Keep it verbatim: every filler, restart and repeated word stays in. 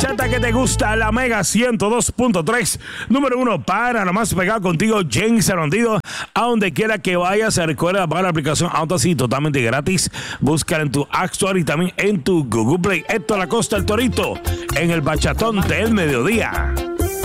bachata que te gusta, la Mega ciento dos punto tres, número uno para nomás pegado contigo, James Arondido. A donde quiera que vayas, recuerda para la aplicación Audacy totalmente gratis. Búscala en tu App Store y también en tu Google Play. Héctor Acosta, el Torito, en el bachatón del mediodía.